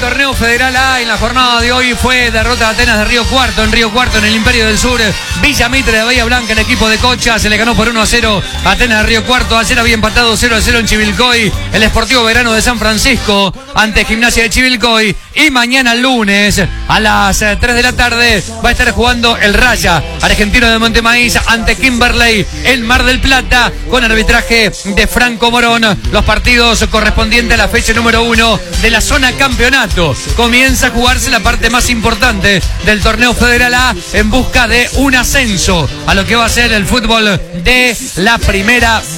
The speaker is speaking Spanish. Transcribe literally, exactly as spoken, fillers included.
torneo Federal A en la jornada de hoy fue derrota de Atenas de Río Cuarto, en Río Cuarto, en el Imperio del Sur. Villa Mitre de Bahía Blanca, el equipo de Cocha, se le ganó por uno a cero a Atenas de Río Cuarto. Ayer había empatado cero a cero en Chivilcoy el Sportivo Verano de San Francisco ante Gimnasia de Chivilcoy. Y mañana lunes a las tres de la tarde va a estar jugando el Raya Argentino de Montemaíz ante Kimberley en Mar del Plata con arbitraje de Franco Morón. Los partidos correspondientes a la fecha número uno de la zona campeonato. Comienza a jugarse la parte más importante del torneo Federal A en busca de un ascenso a lo que va a ser el fútbol de la primera